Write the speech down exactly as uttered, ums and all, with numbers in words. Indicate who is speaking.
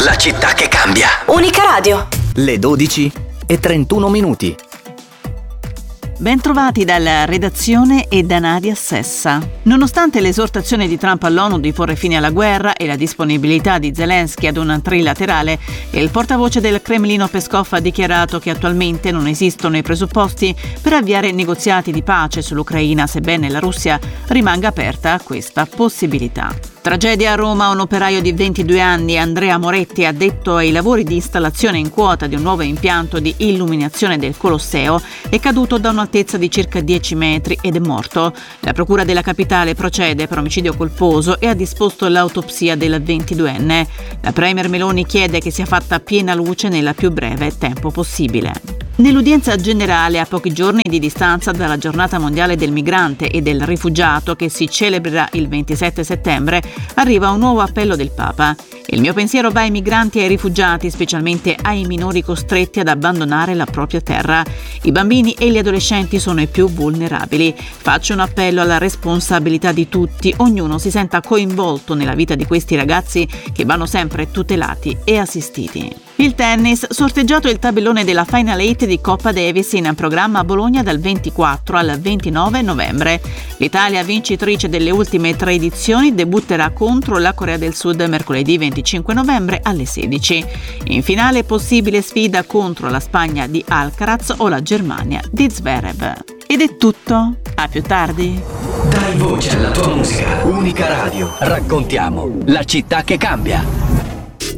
Speaker 1: La città che cambia.
Speaker 2: Unica Radio.
Speaker 3: Le dodici e trentuno minuti.
Speaker 4: Bentrovati dalla redazione e da Nadia Sessa. Nonostante l'esortazione di Trump all'ONU di porre fine alla guerra e la disponibilità di Zelensky ad un trilaterale, il portavoce del Cremlino Peskov ha dichiarato che attualmente non esistono i presupposti per avviare negoziati di pace sull'Ucraina, sebbene la Russia rimanga aperta a questa possibilità. Tragedia a Roma, un operaio di ventidue anni, Andrea Moretti, addetto ai lavori di installazione in quota di un nuovo impianto di illuminazione del Colosseo, è caduto da un'altezza di circa dieci metri ed è morto. La procura della capitale procede per omicidio colposo e ha disposto l'autopsia del ventiduenne. La premier Meloni chiede che sia fatta piena luce nella più breve tempo possibile. Nell'udienza generale, a pochi giorni di distanza dalla giornata mondiale del migrante e del rifugiato che si celebrerà il ventisette settembre, arriva un nuovo appello del Papa. Il mio pensiero va ai migranti e ai rifugiati, specialmente ai minori costretti ad abbandonare la propria terra. I bambini e gli adolescenti sono i più vulnerabili. Faccio un appello alla responsabilità di tutti, ognuno si senta coinvolto nella vita di questi ragazzi che vanno sempre tutelati e assistiti. Il tennis, sorteggiato il tabellone della Final Eight di Coppa Davis in programma a Bologna dal ventiquattro al ventinove novembre. L'Italia, vincitrice delle ultime tre edizioni, debutterà contro la Corea del Sud mercoledì venticinque novembre alle sedici. In finale possibile sfida contro la Spagna di Alcaraz o la Germania di Zverev. Ed è tutto, a più tardi.
Speaker 1: Dai voce alla tua musica. Unica Radio. Raccontiamo la città che cambia.